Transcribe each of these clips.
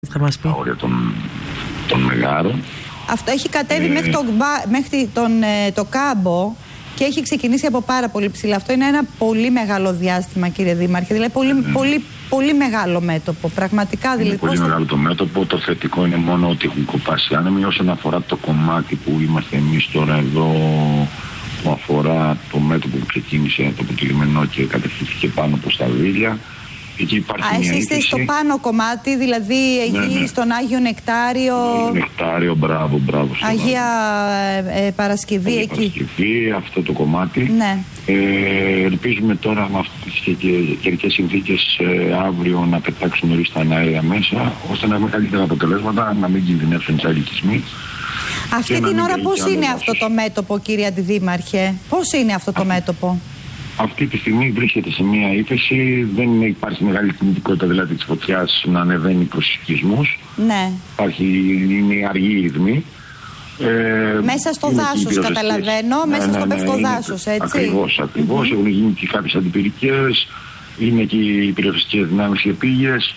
Θα μας πει. Τα όρια των Μεγάρων. Αυτό έχει κατέβει μέχρι το Κάμπο και έχει ξεκινήσει από πάρα πολύ ψηλά. Αυτό είναι ένα πολύ μεγάλο διάστημα, κύριε Δήμαρχε. Δηλαδή πολύ μεγάλο μέτωπο. Πραγματικά Είναι πολύ μεγάλο το μέτωπο. Το θετικό είναι μόνο ότι έχουν κοπάσει άνεμοι. Όσον αφορά το κομμάτι που είμαστε εμείς τώρα εδώ, που αφορά το μέτωπο που ξεκίνησε από το Λιμενό και κατευθύνθηκε πάνω προς τα Βίλια. Εκεί υπάρχει μια εσείς είστε στο πάνω κομμάτι, δηλαδή εκεί στον Άγιο Νεκτάριο. Νεκτάριο, μπράβο. Αγία Παρασκευή εκεί. Παρασκευή, αυτό το κομμάτι. Ναι. Ελπίζουμε τώρα με αυτές τις καιρικές συνθήκες αύριο να πετάξουν νωρίς τα αέρια μέσα, ώστε να έχουμε καλύτερα αποτελέσματα, να μην κινδυνεύσουν οι οικισμοί. Αυτή την ώρα πώς είναι αυτό το μέτωπο, κύριε Αντιδήμαρχε? Πώς είναι αυτό το μέτωπο? Αυτή τη στιγμή βρίσκεται σε μια ύφεση, δεν υπάρχει μεγάλη κινητικότητα δηλαδή της φωτιάς να ανεβαίνει προς οικισμούς. Ναι. Είναι αργή η ρυθμή. Μέσα στο δάσος καταλαβαίνω, μέσα στο πευκοδάσος, έτσι. Ακριβώς. Έχουν γίνει και κάποιες αντιπυρικές, είναι και οι πυροσβεστικές δυνάμεις οι επίγειες.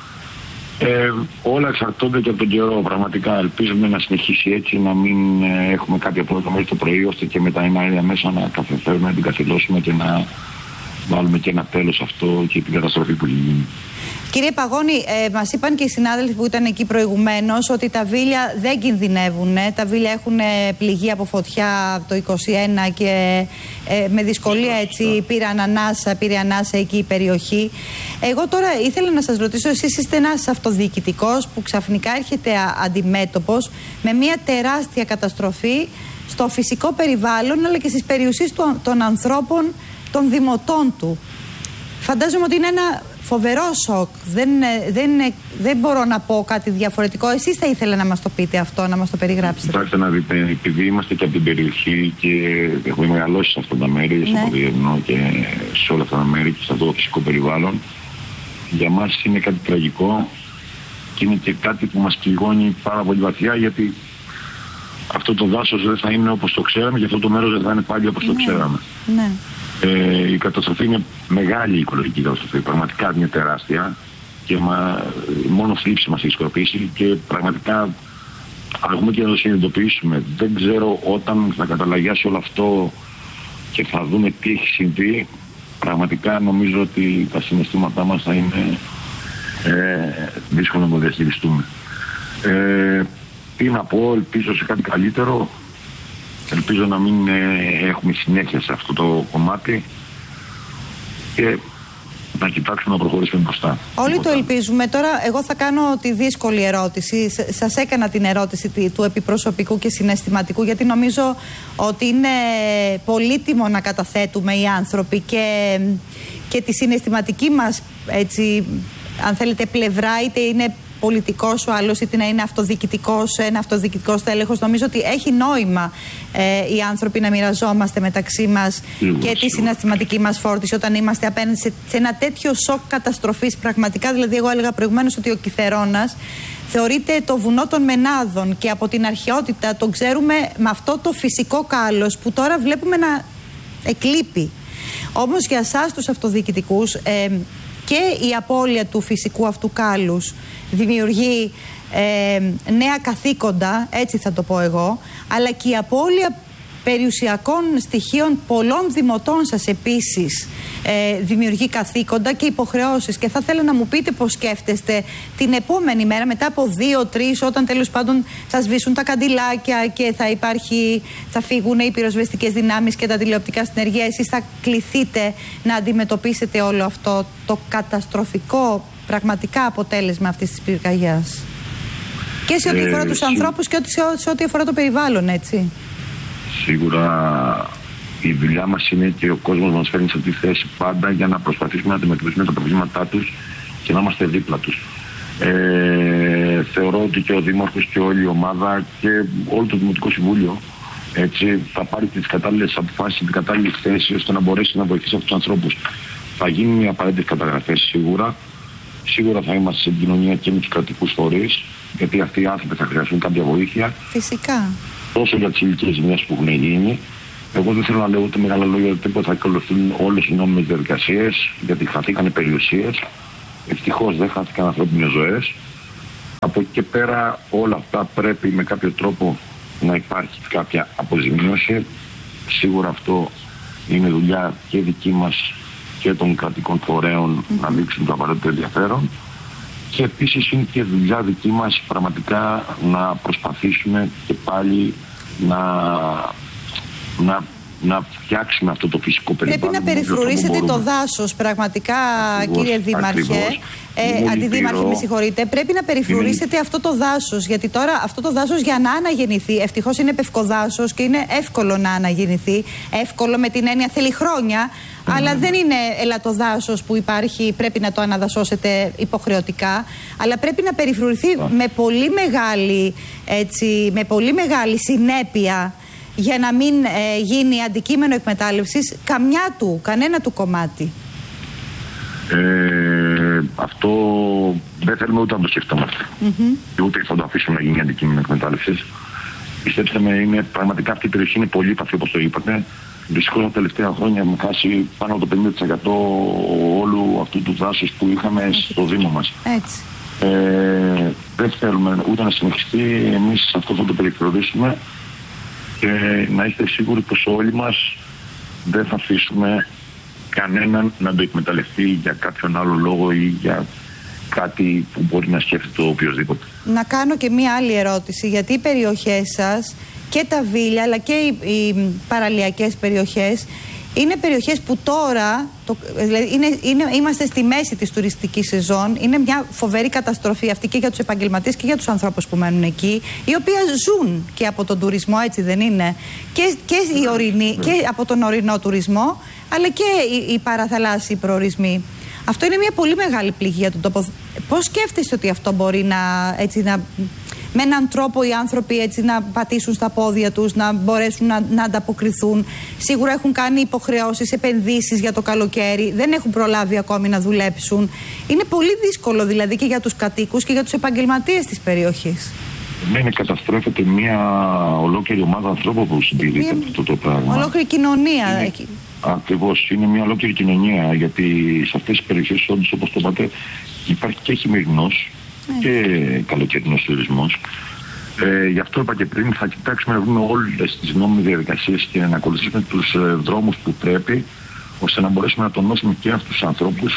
Όλα εξαρτώνται και από τον καιρό. Πραγματικά ελπίζουμε να συνεχίσει έτσι, να μην έχουμε κάποια πρόβλημα μέχρι το πρωί, ώστε και με τα αέρια μέσα να καθεφέρουμε, να την καθυλώσουμε και να βάλουμε και ένα τέλος σε αυτό και την καταστροφή που έχει γίνει. Κύριε Παγώνη, μας είπαν και οι συνάδελφοι που ήταν εκεί προηγουμένως ότι τα Βίλια δεν κινδυνεύουν. Τα Βίλια έχουν πληγεί από φωτιά το 2021 και με δυσκολία έτσι πήρε ανάσα εκεί η περιοχή. Εγώ τώρα ήθελα να σας ρωτήσω, εσείς είστε ένας αυτοδιοικητικός που ξαφνικά έρχεται αντιμέτωπος με μια τεράστια καταστροφή στο φυσικό περιβάλλον αλλά και στις περιουσίες των ανθρώπων, των δημοτών του. Φαντάζομαι ότι είναι ένα φοβερό σοκ. Δεν μπορώ να πω κάτι διαφορετικό. Εσείς θα ήθελα να μας το πείτε αυτό, να μας το περιγράψετε. Κοιτάξτε να δείτε, επειδή είμαστε και από την περιοχή και έχουμε μεγαλώσει σε αυτά τα μέρη, στο Παδιευνό και σε όλα αυτά τα μέρη και σε αυτό το φυσικό περιβάλλον, για μας είναι κάτι τραγικό και είναι και κάτι που μας πληγώνει πάρα πολύ βαθιά, γιατί αυτό το δάσος δεν θα είναι όπως το ξέραμε και αυτό το μέρος δεν θα είναι πάλι όπως το ξέραμε. Ναι. Η καταστροφή είναι μεγάλη, η οικολογική καταστροφή, πραγματικά είναι τεράστια και μόνο θλίψη μας έχει σκορπίσει και πραγματικά αρκούμε και να το συνειδητοποιήσουμε. Δεν ξέρω όταν θα καταλαγιάσει όλο αυτό και θα δούμε τι έχει συμβεί, πραγματικά νομίζω ότι τα συναισθήματά μας θα είναι δύσκολο να το διαχειριστούμε. Τι να πω, ελπίζω σε κάτι καλύτερο. Ελπίζω να μην έχουμε συνέχεια σε αυτό το κομμάτι και να κοιτάξουμε να προχωρήσουμε μπροστά. Όλοι το ελπίζουμε. Τώρα εγώ θα κάνω τη δύσκολη ερώτηση. Σας έκανα την ερώτηση του επιπροσωπικού και συναισθηματικού, γιατί νομίζω ότι είναι πολύτιμο να καταθέτουμε οι άνθρωποι και τη συναισθηματική μας, έτσι, αν θέλετε, πλευρά, είτε είναι πολιτικός ο άλλος, είτε να είναι ένα αυτοδιοικητικός τέλεχος. Νομίζω ότι έχει νόημα οι άνθρωποι να μοιραζόμαστε μεταξύ μας και τη συναισθηματική μας φόρτιση όταν είμαστε απέναντι σε ένα τέτοιο σοκ καταστροφής. Πραγματικά, δηλαδή, εγώ έλεγα προηγουμένως ότι ο Κιθερώνας θεωρείται το βουνό των Μενάδων και από την αρχαιότητα τον ξέρουμε με αυτό το φυσικό κάλος που τώρα βλέπουμε να εκλείπει. Όμως για εσάς τους αυτοδιοικητικούς, και η απώλεια του φυσικού αυτού κάλους δημιουργεί νέα καθήκοντα, έτσι θα το πω εγώ, αλλά και η απώλεια περιουσιακών στοιχείων πολλών δημοτών σας επίσης δημιουργεί καθήκοντα και υποχρεώσεις. Και θα ήθελα να μου πείτε πώς σκέφτεστε την επόμενη μέρα, μετά από 2-3, όταν τέλος πάντων θα σβήσουν τα καντιλάκια και θα φύγουν οι πυροσβεστικές δυνάμεις και τα τηλεοπτικά συνεργεία. Εσείς θα κληθείτε να αντιμετωπίσετε όλο αυτό το καταστροφικό πραγματικά αποτέλεσμα αυτής της πυρκαγιάς. Και σε ό,τι αφορά τους ανθρώπους και σε ό,τι αφορά το περιβάλλον, έτσι. Σίγουρα η δουλειά μας είναι και ο κόσμος μας φέρνει σε αυτή τη θέση πάντα για να προσπαθήσουμε να αντιμετωπίσουμε τα προβλήματά τους και να είμαστε δίπλα τους. Θεωρώ ότι και ο Δήμαρχος και όλη η ομάδα και όλο το Δημοτικό Συμβούλιο, έτσι, θα πάρει τις κατάλληλες αποφάσεις, την κατάλληλη θέση ώστε να μπορέσει να βοηθήσει αυτούς τους ανθρώπους. Θα γίνουν οι απαραίτητες καταγραφές σίγουρα. Σίγουρα θα είμαστε σε επικοινωνία και με τους κρατικούς φορείς, γιατί αυτοί οι άνθρωποι θα χρειαστούν κάποια βοήθεια. Φυσικά. Τόσο για τις ηλικίες ζημιές που έχουν γίνει. Εγώ δεν θέλω να λέω ούτε μεγάλα λόγια, ότι θα ακολουθούν όλες οι νόμιμες διαδικασίες, γιατί χαθήκαν περιουσίες. Ευτυχώς δεν χάθηκαν ανθρώπινες ζωές. Από εκεί και πέρα όλα αυτά πρέπει με κάποιο τρόπο να υπάρχει κάποια αποζημίωση. Σίγουρα αυτό είναι δουλειά και δική μας και των κρατικών φορέων να δείξουν το απαραίτητο ενδιαφέρον. Και επίσης είναι και δουλειά δική μας πραγματικά να προσπαθήσουμε και πάλι να φτιάξουμε αυτό το φυσικό περιβάλλον. Πρέπει να περιφρουρήσετε το δάσος πραγματικά, κύριε Δήμαρχε. Αντιδήμαρχε, με συγχωρείτε. Πρέπει να περιφρουρήσετε αυτό το δάσος. Γιατί τώρα αυτό το δάσος για να αναγεννηθεί, ευτυχώς είναι πευκοδάσος και είναι εύκολο να αναγεννηθεί. Εύκολο με την έννοια θέλει χρόνια, αλλά δεν είναι ελαττοδάσος που υπάρχει, πρέπει να το αναδασώσετε υποχρεωτικά. Αλλά πρέπει να περιφρουρηθεί με πολύ μεγάλη συνέπεια, για να μην γίνει αντικείμενο εκμετάλλευσης κανένα του κομμάτι. Αυτό δεν θέλουμε ούτε να το σκεφτόμαστε. Και ούτε θα το αφήσουμε να γίνει αντικείμενο εκμετάλλευσης. Πιστέψτε με, πραγματικά αυτή η περιοχή είναι πολύ παθή, όπως το είπατε. Δυστυχώς τα τελευταία χρόνια έχουμε χάσει πάνω από το 50% όλου αυτού του δάσους που είχαμε στο Δήμο μας. Έτσι. Δεν θέλουμε ούτε να συνεχιστεί. Εμείς αυτό θα το περιφρουρήσουμε. Και να είστε σίγουροι πως όλοι μας δεν θα αφήσουμε κανέναν να το εκμεταλλευτεί για κάποιον άλλο λόγο ή για κάτι που μπορεί να σκέφτεται οποιοδήποτε. Να κάνω και μία άλλη ερώτηση, γιατί οι περιοχές σας και τα βίλια αλλά και οι παραλιακές περιοχές είναι περιοχές που τώρα, δηλαδή είμαστε στη μέση της τουριστικής σεζόν, είναι μια φοβερή καταστροφή αυτή και για τους επαγγελματίες και για τους ανθρώπους που μένουν εκεί, οι οποίοι ζουν και από τον τουρισμό, έτσι δεν είναι, και από τον ορεινό τουρισμό, αλλά και οι παραθαλάσσιοι προορισμοί. Αυτό είναι μια πολύ μεγάλη πληγή για τον τόπο. Πώς σκέφτεστε ότι αυτό μπορεί με έναν τρόπο οι άνθρωποι έτσι να πατήσουν στα πόδια τους, να μπορέσουν να ανταποκριθούν? Σίγουρα έχουν κάνει υποχρεώσεις, επενδύσεις για το καλοκαίρι, δεν έχουν προλάβει ακόμη να δουλέψουν. Είναι πολύ δύσκολο δηλαδή και για τους κατοίκους και για τους επαγγελματίες της περιοχής. Καταστρέφεται μια ολόκληρη ομάδα ανθρώπων που συντηρείται από αυτό το πράγμα. Ολόκληρη κοινωνία. Ακριβώς, είναι μια ολόκληρη κοινωνία, γιατί σε αυτές τις περιοχές, όντως, όπως το είπατε, υπάρχει και χειμερινός και καλοκαιρινός τουρισμός. Γι' αυτό είπα και πριν, θα κοιτάξουμε να βρούμε όλες τις νόμιμες διαδικασίες και να ακολουθήσουμε τους δρόμους που πρέπει, ώστε να μπορέσουμε να τονώσουμε και αυτούς τους ανθρώπους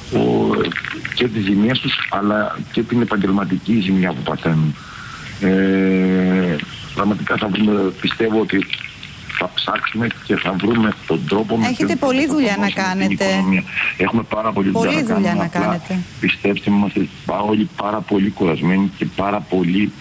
και τις ζημίες τους, αλλά και την επαγγελματική ζημιά που παθαίνουν. Πραγματικά θα βρούμε, πιστεύω ότι θα ψάξουμε και θα βρούμε τον τρόπο. Έχετε πολλή δουλειά να κάνετε. Έχουμε πάρα πολλή δουλειά να κάνετε. Πιστέψτε με, είμαστε όλοι πάρα πολύ κουρασμένοι και πάρα πολύ.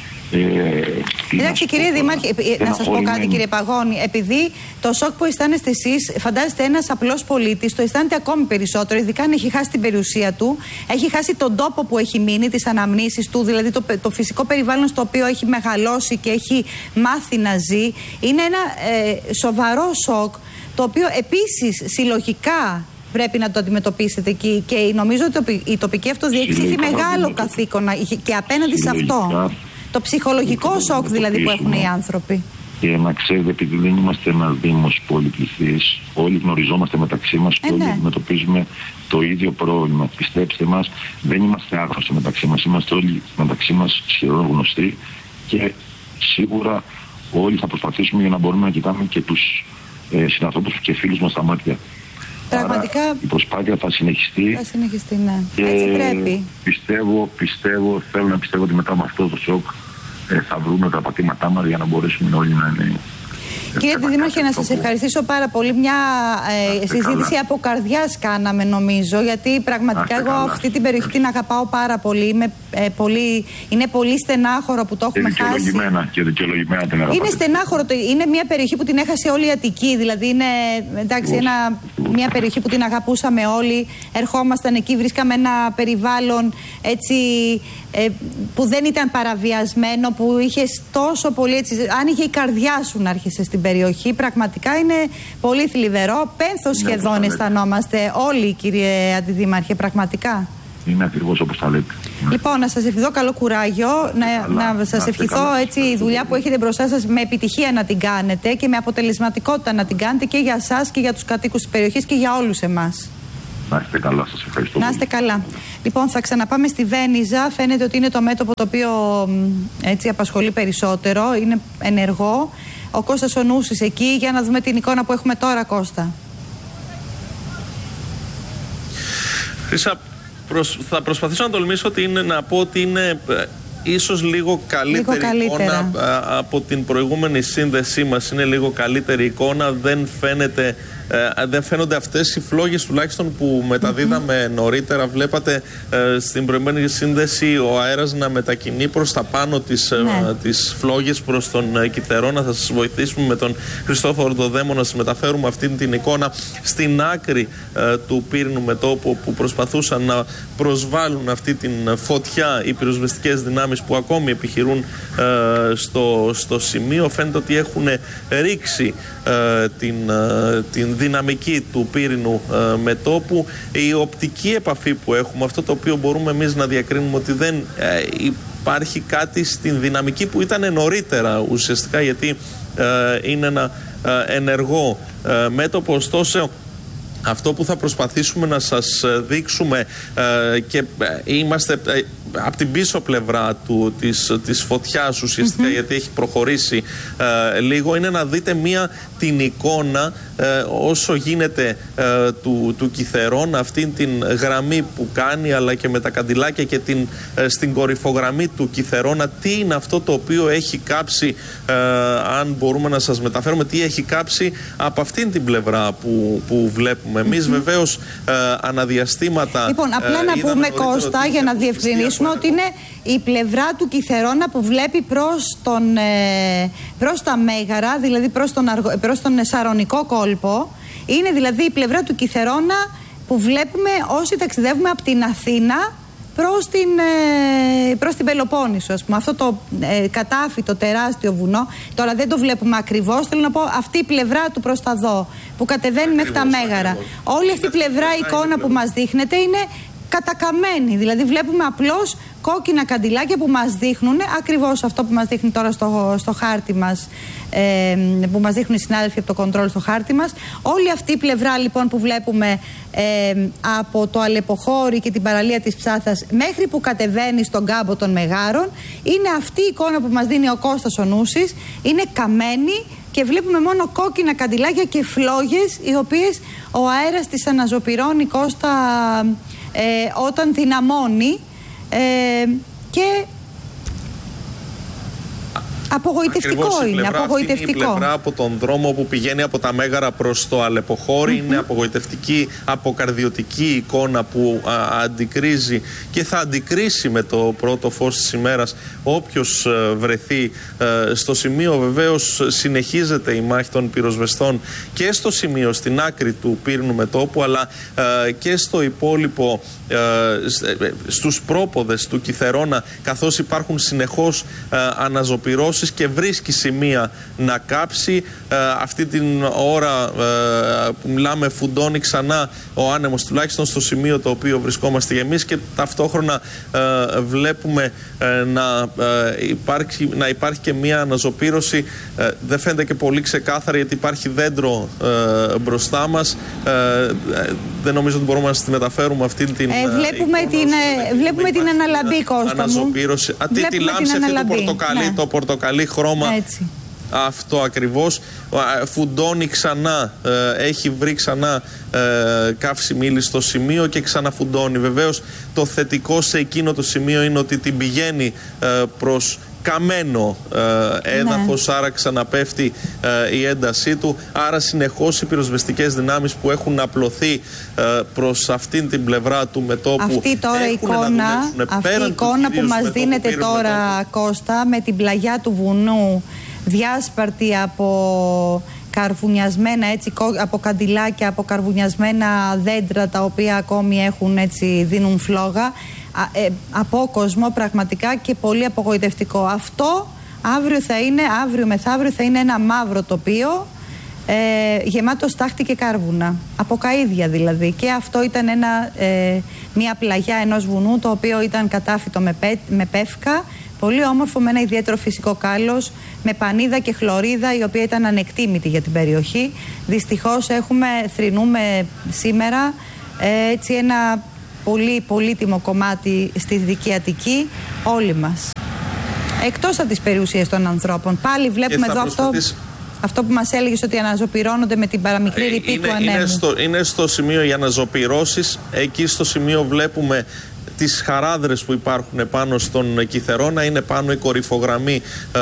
Εντάξει, κύριε Δήμαρχε, να σας πω κάτι, κύριε Παγώνη. Επειδή το σοκ που αισθάνεστε εσείς, φαντάζεστε ένας απλός πολίτης, το αισθάνεται ακόμη περισσότερο, ειδικά αν έχει χάσει την περιουσία του, έχει χάσει τον τόπο που έχει μείνει, τις αναμνήσεις του, δηλαδή το φυσικό περιβάλλον στο οποίο έχει μεγαλώσει και έχει μάθει να ζει. Είναι ένα σοβαρό σοκ, το οποίο επίσης συλλογικά πρέπει να το αντιμετωπίσετε εκεί. Και νομίζω ότι η τοπική αυτοδιοίκηση έχει μεγάλο καθήκον και απέναντι σε αυτό. Το ψυχολογικό σοκ δηλαδή που έχουν οι άνθρωποι. Και να ξέρετε, επειδή δεν είμαστε ένας δήμος πολυπληθής, όλοι γνωριζόμαστε μεταξύ μας και όλοι αντιμετωπίζουμε το ίδιο πρόβλημα. Πιστέψτε μας, δεν είμαστε άγνωστοι μεταξύ μας, είμαστε όλοι μεταξύ μας σχεδόν γνωστοί και σίγουρα όλοι θα προσπαθήσουμε για να μπορούμε να κοιτάμε και τους συνανθρώπους και φίλους μας στα μάτια. Πραγματικά άρα, η προσπάθεια θα συνεχιστεί. Θα συνεχιστεί, ναι. Έτσι πρέπει. Θέλω να πιστεύω ότι μετά από αυτό το σοκ θα βρούμε τα πατήματά μας για να μπορέσουμε όλοι να είναι. Κύριε Δήμαρχε, να σας ευχαριστήσω πάρα πολύ. Μια συζήτηση από καρδιάς κάναμε, νομίζω, γιατί πραγματικά εγώ αυτή την περιοχή την αγαπάω πάρα πολύ. Είναι πολύ στενάχωρο που το έχουμε χάσει. Και δικαιολογημένα την αγαπάω. Είναι στενάχωρο. Είναι μια περιοχή που την έχασε όλη η Αττική. Δηλαδή είναι μια περιοχή που την αγαπούσαμε όλοι. Ερχόμασταν εκεί, βρίσκαμε ένα περιβάλλον έτσι, που δεν ήταν παραβιασμένο, που είχε τόσο πολύ έτσι. Άνοιγε η καρδιά σου να άρχισε στην περιοχή. Πραγματικά είναι πολύ θλιβερό. Πένθος σχεδόν αισθανόμαστε όλοι, κύριε Αντιδήμαρχε, πραγματικά. Είναι ακριβώς όπως τα λέτε. Λοιπόν, να σας ευχηθώ καλό κουράγιο, να σας ευχηθώ έτσι η δουλειά που έχετε μπροστά σας με επιτυχία να την κάνετε και με αποτελεσματικότητα να την κάνετε και για εσάς και για τους κατοίκους της περιοχής και για όλους εμάς. Να είστε καλά, σας ευχαριστώ. Να είστε καλά. Λοιπόν, θα ξαναπάμε στη Βένιζα. Φαίνεται ότι είναι το μέτωπο το οποίο έτσι απασχολεί περισσότερο. Είναι ενεργό. Ο Κώστας ο Νούσης εκεί, για να δούμε την εικόνα που έχουμε τώρα, Κώστα. Χρύσα, θα προσπαθήσω να τολμήσω να πω ότι είναι ίσως λίγο καλύτερη εικόνα από την προηγούμενη σύνδεσή μας. Είναι λίγο καλύτερη εικόνα, δεν φαίνονται αυτές οι φλόγες τουλάχιστον που μεταδίδαμε νωρίτερα. Βλέπατε στην προηγούμενη σύνδεση ο αέρας να μετακινεί προς τα πάνω τις φλόγες προς τον Κιθερόνα. Θα σας βοηθήσουμε με τον Χριστόφορο Ντοδέμο να σας μεταφέρουμε αυτή την εικόνα στην άκρη του πύρινου μετώπου, που προσπαθούσαν να προσβάλλουν αυτή την φωτιά οι πυροσβεστικές δυνάμεις που ακόμη επιχειρούν στο σημείο. Φαίνεται ότι έχουν ρίξει την δυναμική του πύρινου μετώπου. Η οπτική επαφή που έχουμε, αυτό το οποίο μπορούμε εμείς να διακρίνουμε ότι δεν υπάρχει κάτι στην δυναμική που ήταν νωρίτερα ουσιαστικά, γιατί είναι ένα ενεργό μέτωπο. Ωστόσο, αυτό που θα προσπαθήσουμε να σας δείξουμε και είμαστε από την πίσω πλευρά της φωτιάς ουσιαστικά, γιατί έχει προχωρήσει λίγο, είναι να δείτε την εικόνα όσο γίνεται του Κιθερόνα, αυτήν την γραμμή που κάνει, αλλά και με τα καντιλάκια και στην κορυφογραμμή του Κιθερόνα. Τι είναι αυτό το οποίο έχει κάψει, αν μπορούμε να σας μεταφέρουμε, τι έχει κάψει από αυτήν την πλευρά που βλέπουμε εμείς. Βεβαίως αναδιαστήματα. Λοιπόν, απλά να πούμε, Κώστα, για να διευκρινίσουμε ότι είναι η πλευρά του Κιθερόνα που βλέπει προς τα Μέγαρα, δηλαδή προς τον Σαρονικό κόλπο. Είναι δηλαδή η πλευρά του Κιθερόνα που βλέπουμε όσοι ταξιδεύουμε από την Αθήνα προς την Πελοπόννησο, ας πούμε. Αυτό το κατάφυτο τεράστιο βουνό, τώρα δεν το βλέπουμε ακριβώς, θέλω να πω αυτή η πλευρά του προς τα δω, που κατεβαίνει μέχρι τα Μέγαρα. Όλη αυτή η πλευρά, η εικόνα που μας δείχνεται είναι κατακαμμένη, δηλαδή βλέπουμε απλώς κόκκινα καντιλάκια που μας δείχνουν ακριβώς αυτό που μας δείχνει τώρα στο χάρτη μας, που μας δείχνουν οι συνάδελφοι από το κοντρόλ στο χάρτη μας. Όλη αυτή η πλευρά λοιπόν που βλέπουμε από το Αλεποχώρι και την παραλία της Ψάθας μέχρι που κατεβαίνει στον κάμπο των Μεγάρων, είναι αυτή η εικόνα που μας δίνει ο Κώστας ο Νούσης. Είναι καμένη και βλέπουμε μόνο κόκκινα καντιλάκια και φλόγες, οι οποίες ο αέρας τις αναζωπυρώνει, Κώστα, όταν δυναμώνει, και απογοητευτικό είναι. Απογοητευτικό. Αυτή η πλευρά από τον δρόμο που πηγαίνει από τα Μέγαρα προς το Αλεποχώρι είναι απογοητευτική, αποκαρδιωτική εικόνα που αντικρίζει και θα αντικρίσει με το πρώτο φως της ημέρας όποιος βρεθεί στο σημείο. Βεβαίως συνεχίζεται η μάχη των πυροσβεστών και στο σημείο, στην άκρη του πύρινου μετώπου, αλλά και στο υπόλοιπο, στους πρόποδες του Κιθερόνα, καθώς υπάρχουν συνεχώς αναζωπυρώσεις και βρίσκει σημεία να κάψει. Αυτή την ώρα που μιλάμε φουντώνει ξανά ο άνεμος, τουλάχιστον στο σημείο το οποίο βρισκόμαστε και εμείς, και ταυτόχρονα βλέπουμε να υπάρχει και μία αναζωπήρωση. Δεν φαίνεται και πολύ ξεκάθαρα, γιατί υπάρχει δέντρο μπροστά μας. Δεν νομίζω ότι μπορούμε να τη μεταφέρουμε αυτή την βλέπουμε την αναλαμπή, Κώστα μου. Αναζωπήρωση. Τη λάμψη αυτή το πορτοκαλί, ναι. Το πορτοκαλί χρώμα. Έτσι. Αυτό ακριβώς. Φουντώνει ξανά, έχει βρει ξανά καύσιμη ύλη στο σημείο και ξαναφουντώνει. Βεβαίως το θετικό σε εκείνο το σημείο είναι ότι την πηγαίνει προς καμένο έδαφος, άρα ξαναπέφτει η έντασή του. Άρα συνεχώς οι πυροσβεστικές δυνάμεις που έχουν απλωθεί προς αυτήν την πλευρά του μετώπου. Αυτή τώρα η εικόνα που μας δίνεται τώρα, Κώστα, με την πλαγιά του βουνού διάσπαρτη από καρβουνιασμένα, έτσι, από καντιλάκια, από καρβουνιασμένα δέντρα, τα οποία ακόμη έχουν, έτσι, δίνουν φλόγα, απόκοσμο πραγματικά και πολύ απογοητευτικό. Αυτό αύριο μεθαύριο θα είναι ένα μαύρο τοπίο, γεμάτο στάχτη και κάρβουνα, από καΐδια δηλαδή. Και αυτό ήταν μια πλαγιά ενός βουνού, το οποίο ήταν κατάφυτο με πεύκα, πολύ όμορφο, με ένα ιδιαίτερο φυσικό κάλος, με πανίδα και χλωρίδα, η οποία ήταν ανεκτήμητη για την περιοχή. Δυστυχώς θρηνούμε σήμερα έτσι ένα πολύ πολύτιμο κομμάτι στη Δυτική Αττική, όλοι μας. Εκτός από τις περιουσίες των ανθρώπων. Πάλι βλέπουμε εδώ αυτό που μας έλεγες, ότι αναζωπυρώνονται με την παραμικρή ρηπή του ανέμου. Είναι στο σημείο οι αναζωπυρώσεις. Εκεί στο σημείο βλέπουμε τις χαράδρες που υπάρχουν πάνω στον Κιθερώνα. Είναι πάνω η κορυφογραμμή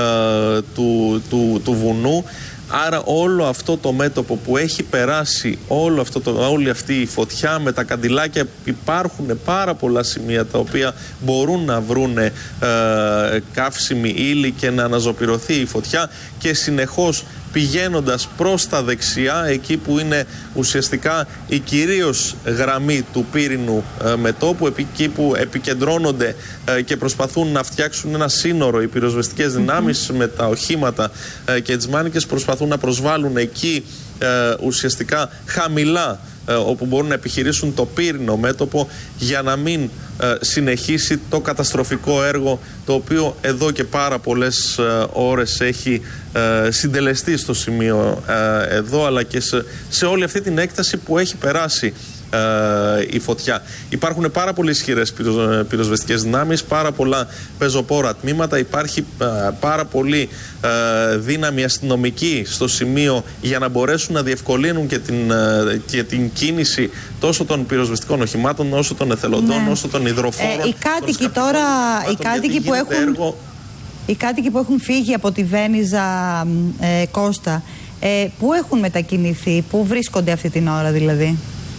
του βουνού. Άρα όλο αυτό το μέτωπο που έχει περάσει όλη αυτή η φωτιά με τα καντιλάκια, υπάρχουν πάρα πολλά σημεία τα οποία μπορούν να βρούνε καύσιμη ύλη και να αναζωπυρωθεί η φωτιά, και συνεχώς πηγαίνοντας προς τα δεξιά, εκεί που είναι ουσιαστικά η κυρίως γραμμή του πύρινου μετώπου, εκεί που επικεντρώνονται και προσπαθούν να φτιάξουν ένα σύνορο οι πυροσβεστικές δυνάμεις με τα οχήματα και τις μάνικες, προσπαθούν να προσβάλλουν εκεί ουσιαστικά χαμηλά, όπου μπορούν να επιχειρήσουν το πύρινο μέτωπο, για να μην συνεχίσει το καταστροφικό έργο το οποίο εδώ και πάρα πολλές ώρες έχει συντελεστεί στο σημείο εδώ, αλλά και σε όλη αυτή την έκταση που έχει περάσει η φωτιά. Υπάρχουν πάρα πολύ ισχυρές πυροσβεστικές δυνάμεις, πάρα πολλά πεζοπόρα τμήματα, υπάρχει πάρα πολύ δύναμη αστυνομική στο σημείο για να μπορέσουν να διευκολύνουν και την κίνηση τόσο των πυροσβεστικών οχημάτων, όσο των εθελοντών, όσο των υδροφόρων. Οι κάτοικοι που έχουν φύγει από τη Βένιζα, Κώστα, πού έχουν μετακινηθεί, πού βρίσκονται αυτή την ώρα δηλαδή?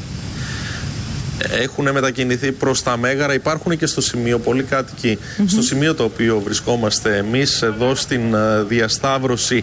Έχουν μετακινηθεί προς τα Μέγαρα. Υπάρχουν και στο σημείο πολλοί κάτοικοι, στο σημείο το οποίο βρισκόμαστε εμείς, εδώ στην διασταύρωση,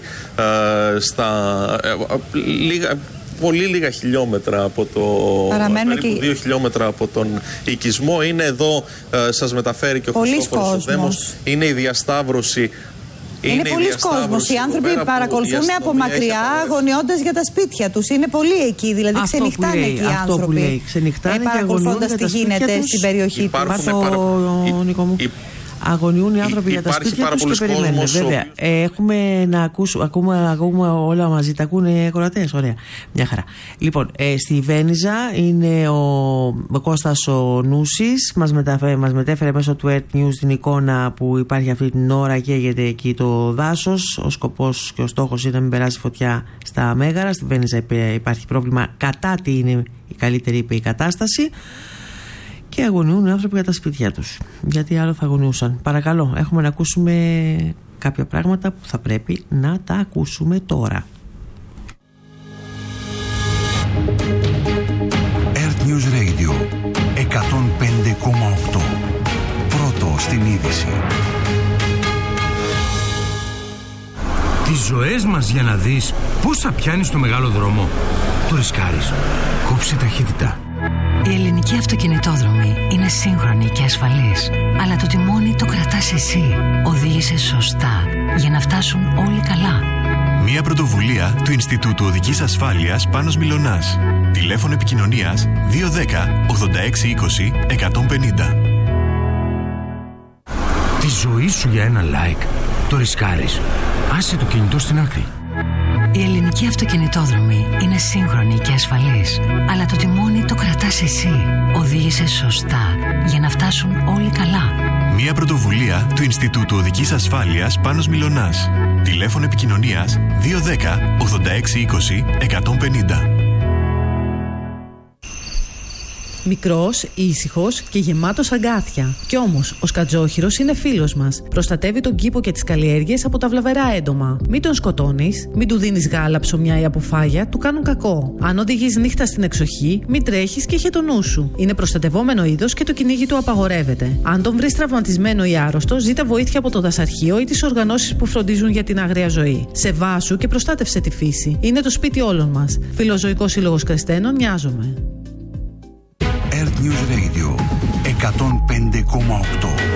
πολύ λίγα χιλιόμετρα από περίπου 2 χιλιόμετρα από τον οικισμό. Είναι εδώ, σας μεταφέρει και ο Χριστόφορος ο Δέμος. Είναι η διασταύρωση. Είναι πολλοί κόσμος. Οι άνθρωποι παρακολουθούν από μακριά, αγωνιώντας για τα σπίτια τους. Είναι πολλοί εκεί, δηλαδή ξενυχτάνε εκεί οι άνθρωποι. Παρακολουθώντας τι γίνεται στην περιοχή τους. Αγωνιούν οι άνθρωποι για τα σπίτια τους και περιμένουν. Βέβαια, έχουμε να ακούμε όλα μαζί. Τα ακούνε κορατές, ωραία. Μια χαρά. Λοιπόν, στη Βένιζα είναι ο Κώστας ο Νούσης. Μας μετέφερε μέσω του Earth News την εικόνα που υπάρχει αυτή την ώρα, καίγεται εκεί το δάσος. Ο σκοπός και ο στόχος είναι να μην περάσει φωτιά στα Μέγαρα. Στη Βένιζα υπάρχει πρόβλημα κατά τι είναι η καλύτερη, είπε, η κατάσταση. Και αγωνιούν οι άνθρωποι για τα σπίτια τους. Γιατί άλλο θα αγωνιούσαν? Παρακαλώ, έχουμε να ακούσουμε κάποια πράγματα που θα πρέπει να τα ακούσουμε τώρα. Earth News Radio 105,8. Πρώτο στην είδηση. Τις ζωές μας για να δεις πόσα πιάνει στο μεγάλο δρόμο. Το ρισκάρεις. Κόψε ταχύτητα. Η ελληνική αυτοκινητόδρομη είναι σύγχρονη και ασφαλής, αλλά το τιμόνι το κρατάς εσύ. Οδήγησε σωστά για να φτάσουν όλοι καλά. Μια πρωτοβουλία του Ινστιτούτου Οδικής Ασφάλειας Πάνος Μιλωνάς. Τηλέφωνο επικοινωνίας 210 86 20 150. Τη ζωή σου για ένα like το ρισκάρεις. Άσε το κινητό στην άκρη. Η ελληνική αυτοκινητόδρομη είναι σύγχρονη και ασφαλής, αλλά το τιμόνι το κρατάς εσύ. Οδήγησε σωστά για να φτάσουν όλοι καλά. Μια πρωτοβουλία του Ινστιτούτου Οδικής Ασφάλειας Πάνος Μιλωνάς. Τηλέφωνο επικοινωνίας 210 86 20 150. Μικρός, ήσυχος και γεμάτος αγκάθια. Κι όμως, ο σκατζόχυρος είναι φίλος μας. Προστατεύει τον κήπο και τις καλλιέργειες από τα βλαβερά έντομα. Μην τον σκοτώνεις, μην του δίνεις γάλα, ψωμιά ή αποφάγια, του κάνουν κακό. Αν οδηγείς νύχτα στην εξοχή, μην τρέχεις και είχε το νου σου. Είναι προστατευόμενο είδος και το κυνήγι του απαγορεύεται. Αν τον βρεις τραυματισμένο ή άρρωστο, ζήτα βοήθεια από το δασαρχείο ή τις οργανώσεις που φροντίζουν για την άγρια ζωή. Σεβάσου και προστάτευσε τη φύση. Είναι το σπίτι όλων μας. Φιλοζωικός Σύλλογος Κρεστένων, νοιάζομαι. Earth News Radio 105,8.